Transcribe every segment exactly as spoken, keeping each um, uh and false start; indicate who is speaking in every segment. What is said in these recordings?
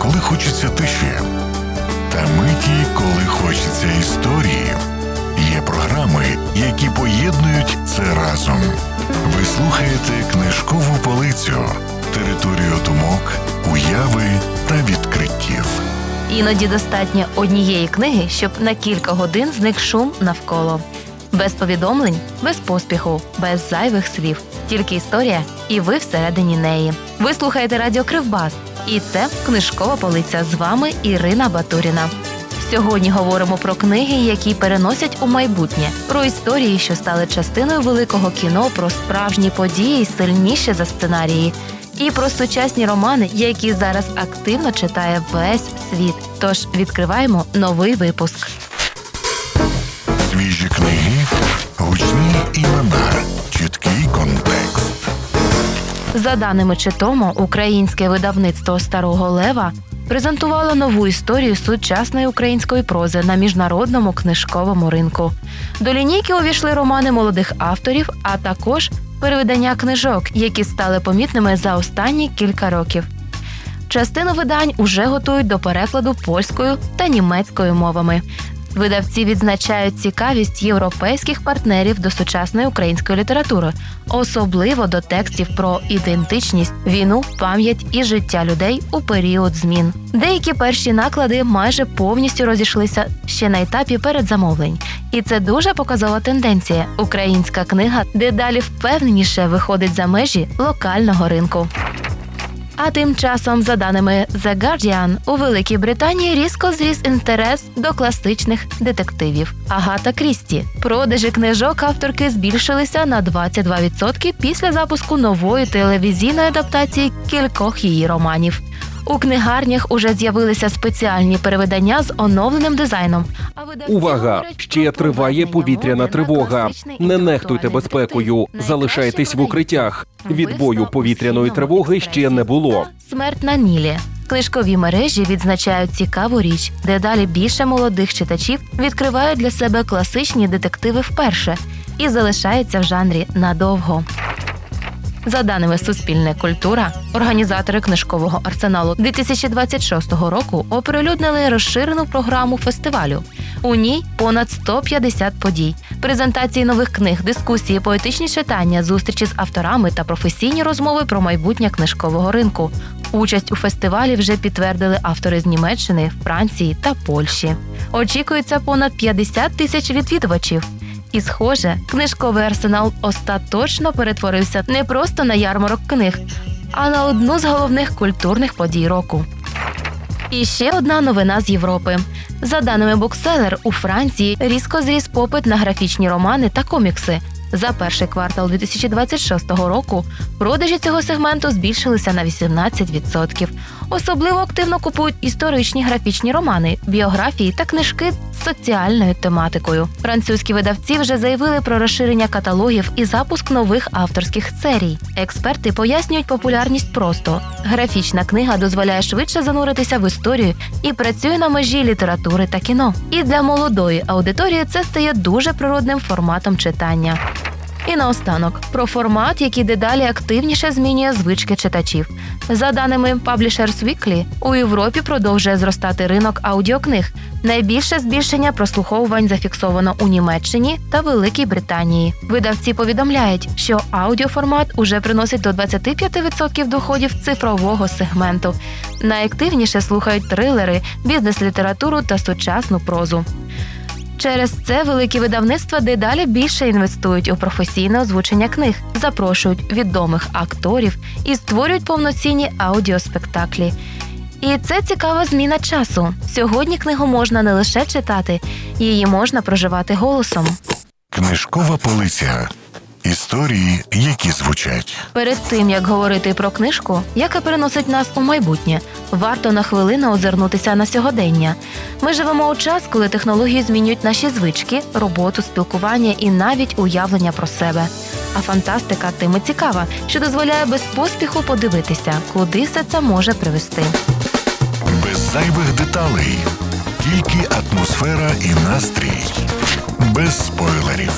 Speaker 1: коли хочеться тиші, та миті, коли хочеться історії. Є програми, які поєднують це разом. Ви слухаєте «Книжкову полицю» – територію думок, уяви та відкриттів.
Speaker 2: Іноді достатньо однієї книги, щоб на кілька годин зник шум навколо. Без повідомлень, без поспіху, без зайвих слів. Тільки історія, і ви всередині неї. Ви слухаєте радіо Кривбас. І це «Книжкова полиця». З вами Ірина Батуріна. Сьогодні говоримо про книги, які переносять у майбутнє. Про історії, що стали частиною великого кіно, про справжні події, сильніші за сценарії. І про сучасні романи, які зараз активно читає весь світ. Тож відкриваємо новий випуск.
Speaker 1: Свіжі книги, гучні імена, чіткий контекст.
Speaker 2: За даними Читомо, українське видавництво «Старого Лева» презентувало нову історію сучасної української прози на міжнародному книжковому ринку. До лінійки увійшли романи молодих авторів, а також перевидання книжок, які стали помітними за останні кілька років. Частину видань уже готують до перекладу польською та німецькою мовами. Видавці відзначають цікавість європейських партнерів до сучасної української літератури, особливо до текстів про ідентичність, війну, пам'ять і життя людей у період змін. Деякі перші наклади майже повністю розійшлися ще на етапі передзамовлень. І це дуже показова тенденція. Українська книга дедалі впевненіше виходить за межі локального ринку. А тим часом, за даними The Guardian, у Великій Британії різко зріс інтерес до класичних детективів. Агата Крісті. Продажі книжок авторки збільшилися на двадцять два відсотки після запуску нової телевізійної адаптації кількох її романів. У книгарнях уже з'явилися спеціальні перевидання з оновленим дизайном.
Speaker 3: Увага! Ще триває повітряна тривога. Не нехтуйте безпекою. Залишайтесь в укриттях. Відбою повітряної тривоги ще не було.
Speaker 2: Смерть на Нілі. Книжкові мережі відзначають цікаву річ. Дедалі більше молодих читачів відкривають для себе класичні детективи вперше і залишаються в жанрі надовго. За даними Суспільне культура, організатори книжкового арсеналу дві тисячі двадцять шостого року оприлюднили розширену програму фестивалю. У ній понад сто п'ятдесят подій, презентації нових книг, дискусії, поетичні читання, зустрічі з авторами та професійні розмови про майбутнє книжкового ринку. Участь у фестивалі вже підтвердили автори з Німеччини, Франції та Польщі. Очікується понад п'ятдесят тисяч відвідувачів. І, схоже, книжковий арсенал остаточно перетворився не просто на ярмарок книг, а на одну з головних культурних подій року. І ще одна новина з Європи. За даними Bookseller, у Франції різко зріс попит на графічні романи та комікси. За перший квартал дві тисячі двадцять шостого року продажі цього сегменту збільшилися на вісімнадцять відсотків. Особливо активно купують історичні графічні романи, біографії та книжки з соціальною тематикою. Французькі видавці вже заявили про розширення каталогів і запуск нових авторських серій. Експерти пояснюють популярність просто. Графічна книга дозволяє швидше зануритися в історію і працює на межі літератури та кіно. І для молодої аудиторії це стає дуже природним форматом читання. І наостанок, про формат, який дедалі активніше змінює звички читачів. За даними Publishers Weekly, у Європі продовжує зростати ринок аудіокниг. Найбільше збільшення прослуховувань зафіксовано у Німеччині та Великій Британії. Видавці повідомляють, що аудіоформат уже приносить до двадцять п'ять відсотків доходів цифрового сегменту. Найактивніше слухають трилери, бізнес-літературу та сучасну прозу. Через це великі видавництва дедалі більше інвестують у професійне озвучення книг, запрошують відомих акторів і створюють повноцінні аудіоспектаклі. І це цікава зміна часу. Сьогодні книгу можна не лише читати, її можна проживати голосом.
Speaker 1: Книжкова полиця. Історії, які звучать.
Speaker 2: Перед тим, як говорити про книжку, яка переносить нас у майбутнє, варто на хвилину озирнутися на сьогодення. Ми живемо у час, коли технології змінюють наші звички, роботу, спілкування і навіть уявлення про себе. А фантастика тим і цікава, що дозволяє без поспіху подивитися, куди все це може привести.
Speaker 1: Без зайвих деталей. Тільки атмосфера і настрій. Без спойлерів.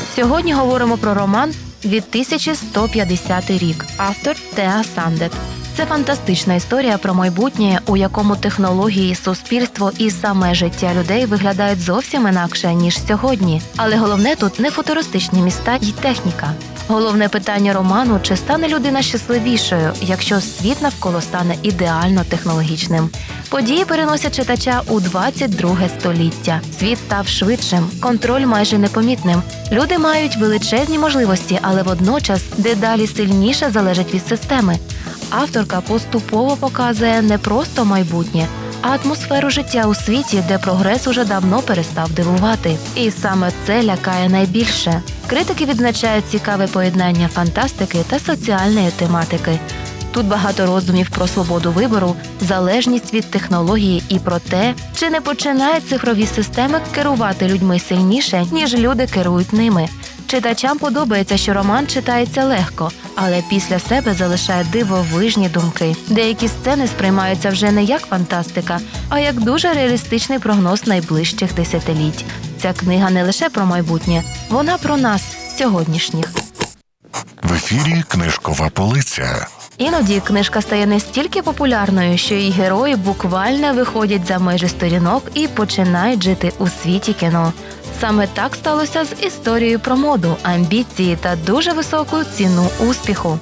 Speaker 2: Сьогодні говоримо про роман «дві тисячі сто п'ятдесятий рік». Автор Теа Сандет. Це фантастична історія про майбутнє, у якому технології, суспільство і саме життя людей виглядають зовсім інакше, ніж сьогодні. Але головне тут не футуристичні міста й техніка. Головне питання роману – чи стане людина щасливішою, якщо світ навколо стане ідеально технологічним. Події переносять читача у двадцять друге століття. Світ став швидшим, контроль майже непомітним. Люди мають величезні можливості, але водночас дедалі сильніше залежать від системи. Авторка поступово показує не просто майбутнє, а атмосферу життя у світі, де прогрес уже давно перестав дивувати. І саме це лякає найбільше. Критики відзначають цікаве поєднання фантастики та соціальної тематики. Тут багато роздумів про свободу вибору, залежність від технології і про те, чи не починають цифрові системи керувати людьми сильніше, ніж люди керують ними. Читачам подобається, що роман читається легко, але після себе залишає дивовижні думки. Деякі сцени сприймаються вже не як фантастика, а як дуже реалістичний прогноз найближчих десятиліть. Ця книга не лише про майбутнє, вона про нас, сьогоднішніх.
Speaker 1: В ефірі «Книжкова полиця».
Speaker 2: Іноді книжка стає настільки популярною, що її герої буквально виходять за межі сторінок і починають жити у світі кіно. Саме так сталося з історією про моду, амбіції та дуже високу ціну успіху.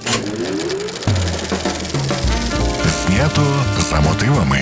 Speaker 1: Знято за мотивами.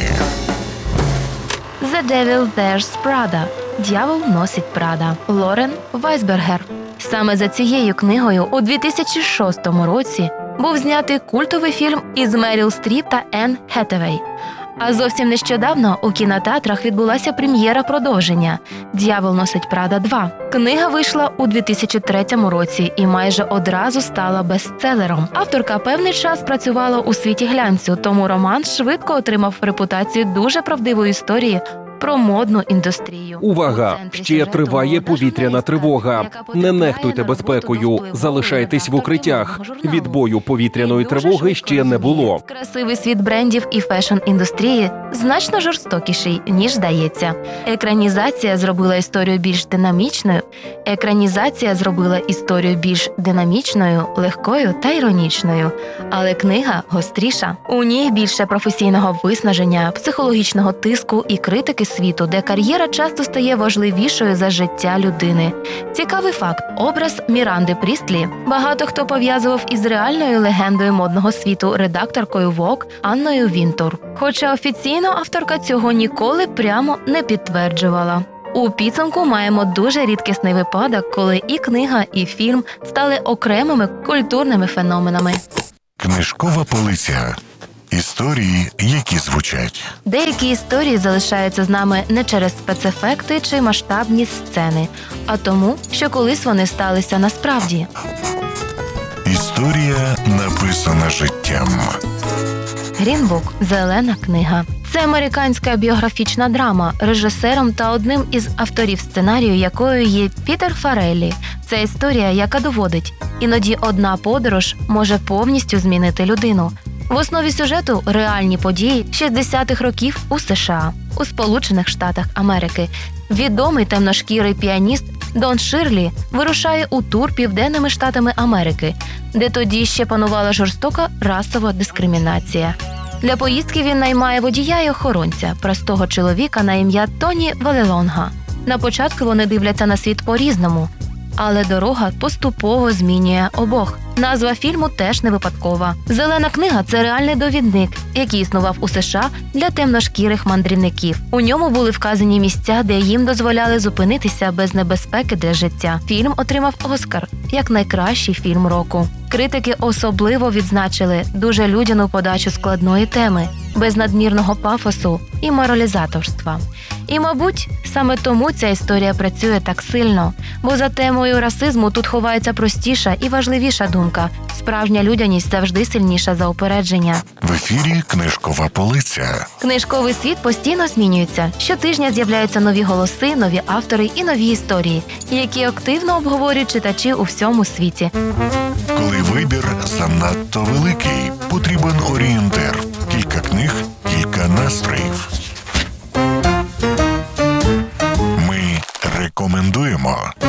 Speaker 2: The Devil Wears Prada. Д'явол носить Прада. Лорен Вайсбергер. Саме за цією книгою у дві тисячі шостому році був знятий культовий фільм із Меріл Стріп та Енн Хетевей. А зовсім нещодавно у кінотеатрах відбулася прем'єра продовження «Д'явол носить Прада два». Книга вийшла у дві тисячі третьому році і майже одразу стала бестселером. Авторка певний час працювала у світі глянцю, тому роман швидко отримав репутацію дуже правдивої історії про модну індустрію.
Speaker 3: Увага! Ще триває повітряна тривога. Не нехтуйте безпекою, залишайтесь в укриттях. Відбою повітряної тривоги ще не було.
Speaker 2: Красивий світ брендів і фешн-індустрії значно жорстокіший, ніж здається. Екранізація зробила історію більш динамічною. Екранізація зробила історію більш динамічною, легкою та іронічною. Але книга гостріша. У ній більше професійного виснаження, психологічного тиску і критики світу, де кар'єра часто стає важливішою за життя людини. Цікавий факт – образ Міранди Прістлі багато хто пов'язував із реальною легендою модного світу, редакторкою Vogue Анною Вінтур. Хоча офіційно авторка цього ніколи прямо не підтверджувала. У підсумку маємо дуже рідкісний випадок, коли і книга, і фільм стали окремими культурними феноменами.
Speaker 1: Книжкова полиця. Історії, які звучать.
Speaker 2: Деякі історії залишаються з нами не через спецефекти чи масштабні сцени, а тому, що колись вони сталися насправді.
Speaker 1: Історія, написана життям.
Speaker 2: Грінбук – зелена книга. Це американська біографічна драма, режисером та одним із авторів сценарію якою є Пітер Фарреллі. Це історія, яка доводить, іноді одна подорож може повністю змінити людину. В основі сюжету – реальні події шістдесятих років у США, у Сполучених Штатах Америки. Відомий темношкірий піаніст Дон Ширлі вирушає у тур Південними Штатами Америки, де тоді ще панувала жорстока расова дискримінація. Для поїздки він наймає водія і охоронця, простого чоловіка на ім'я Тоні Валелонга. На початку вони дивляться на світ по-різному, але дорога поступово змінює обох. Назва фільму теж не випадкова. «Зелена книга» – це реальний довідник, який існував у США для темношкірих мандрівників. У ньому були вказані місця, де їм дозволяли зупинитися без небезпеки для життя. Фільм отримав Оскар як найкращий фільм року. Критики особливо відзначили дуже людяну подачу складної теми, без надмірного пафосу і моралізаторства. І, мабуть, саме тому ця історія працює так сильно, бо за темою расизму тут ховається простіша і важливіша думка. Справжня людяність завжди сильніша за упередження.
Speaker 1: В ефірі «Книжкова полиця».
Speaker 2: Книжковий світ постійно змінюється. Щотижня з'являються нові голоси, нові автори і нові історії, які активно обговорюють читачі у всьому світі.
Speaker 1: Коли вибір занадто великий, потрібен орієнтир. Кілька книг, кілька настроїв. Ми рекомендуємо.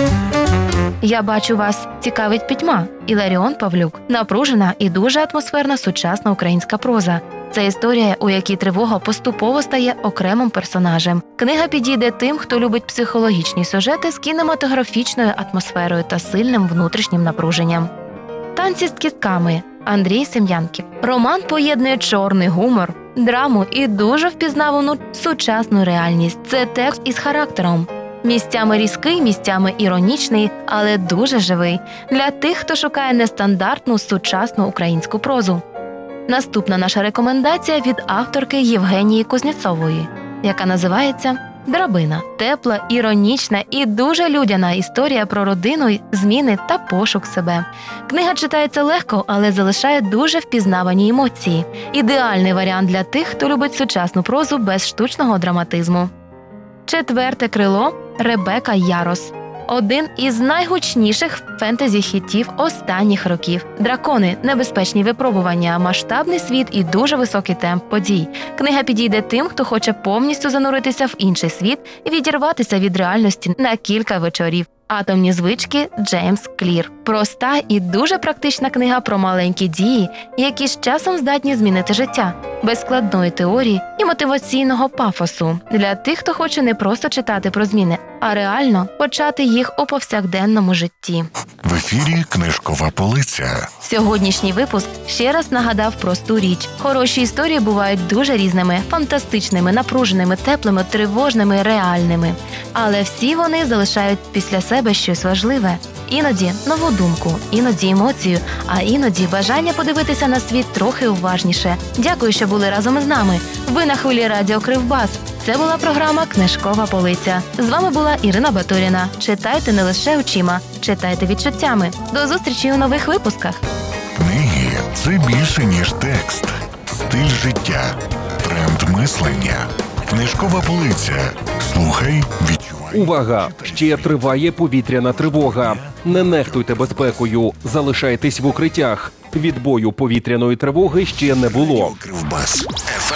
Speaker 2: Я бачу, вас цікавить пітьма. Іларіон Павлюк. Напружена і дуже атмосферна сучасна українська проза. Це історія, у якій тривога поступово стає окремим персонажем. Книга підійде тим, хто любить психологічні сюжети з кінематографічною атмосферою та сильним внутрішнім напруженням. Танці з кістками. Андрій Сем'янків. Роман поєднує чорний гумор, драму і дуже впізнавану сучасну реальність. Це текст із характером. Місцями різкий, місцями іронічний, але дуже живий. Для тих, хто шукає нестандартну сучасну українську прозу. Наступна наша рекомендація від авторки Євгенії Кузнєцової, яка називається «Драбина». Тепла, іронічна і дуже людяна історія про родину, зміни та пошук себе. Книга читається легко, але залишає дуже впізнавані емоції. Ідеальний варіант для тих, хто любить сучасну прозу без штучного драматизму. Четверте крило. Ребека Ярос. Один із найгучніших фентезі-хітів останніх років. Дракони, небезпечні випробування, масштабний світ і дуже високий темп подій. Книга підійде тим, хто хоче повністю зануритися в інший світ і відірватися від реальності на кілька вечорів. Атомні звички Джеймс Клір. Проста і дуже практична книга про маленькі дії, які з часом здатні змінити життя. Без складної теорії і мотиваційного пафосу. Для тих, хто хоче не просто читати про зміни, а реально почати їх у повсякденному житті.
Speaker 1: В ефірі «Книжкова полиця».
Speaker 2: Сьогоднішній випуск ще раз нагадав просту річ. Хороші історії бувають дуже різними, фантастичними, напруженими, теплими, тривожними, реальними. Але всі вони залишають після себе щось важливе. Іноді нову думку, іноді емоцію, а іноді бажання подивитися на світ трохи уважніше. Дякую, що були разом із нами. Ви на хвилі радіо Кривбас. Це була програма «Книжкова полиця». З вами була Ірина Батуріна. Читайте не лише очима, читайте відчуттями. До зустрічі у нових випусках.
Speaker 1: Книги – це більше, ніж текст. Стиль життя, тренд мислення. Книжкова полиця. Слухай, відчувай.
Speaker 3: Увага! Ще триває повітряна тривога. Не нехтуйте безпекою, залишайтесь в укриттях. Відбою повітряної тривоги ще не було.
Speaker 1: Кривбас. еф